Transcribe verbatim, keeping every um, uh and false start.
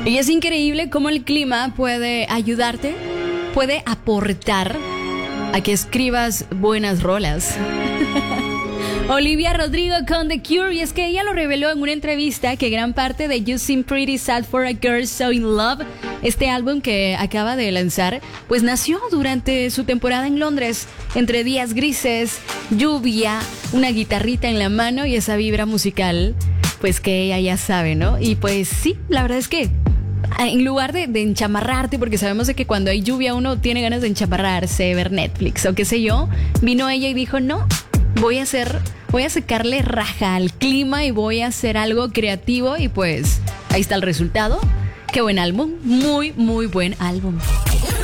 Y es increíble cómo el clima puede ayudarte, puede aportar a que escribas buenas rolas. Olivia Rodrigo con The Cure, y es que ella lo reveló en una entrevista que gran parte de You Seem Pretty Sad for a Girl So in Love, este álbum que acaba de lanzar, pues nació durante su temporada en Londres, entre días grises, lluvia, una guitarrita en la mano y esa vibra musical, pues que ella ya sabe, ¿no? Y pues sí, la verdad es que en lugar de, de enchamarrarte, porque sabemos de que cuando hay lluvia uno tiene ganas de enchamarrarse, ver Netflix o qué sé yo, vino ella y dijo, no, voy a hacer, voy a sacarle raja al clima y voy a hacer algo creativo, y pues ahí está el resultado. Qué buen álbum, muy, muy buen álbum.